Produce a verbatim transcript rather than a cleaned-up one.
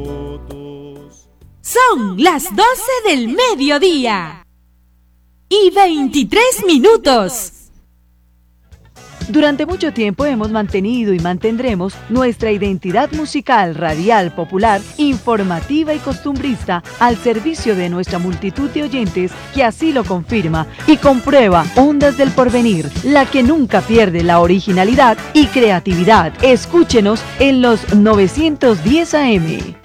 Son las doce del mediodía y veintitrés minutos. Durante mucho tiempo hemos mantenido y mantendremos nuestra identidad musical, radial, popular, informativa y costumbrista al servicio de nuestra multitud de oyentes que así lo confirma y comprueba. Ondas del Porvenir, la que nunca pierde la originalidad y creatividad. Escúchenos en los novecientos diez A M.